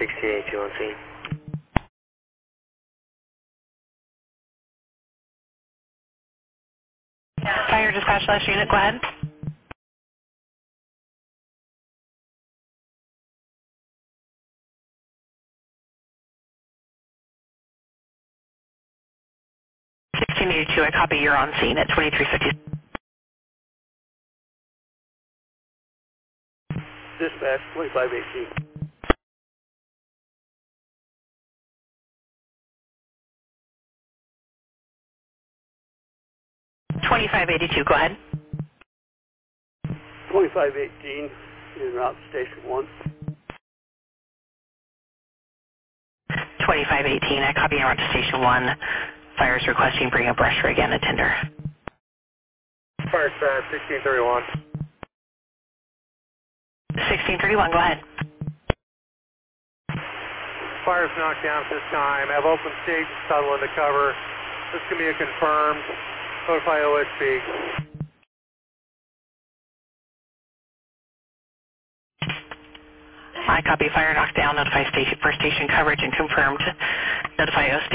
1682 on scene. Fire dispatch last unit, go ahead. I copy, you're on scene at 2350. Dispatch 2518. $25.82, go ahead. 2518 en route to station 1. 2518, I copy, you're on to station 1. Fire's requesting bring a brush rig and a tender. Fire dispatch 1631. 1631, go ahead. Fire's knocked down at this time. Have open stage, tunnel into cover. This can be a confirmed. Notify OSP. I copy, fire knocked down, notify station for station coverage and confirmed. Notify OSP.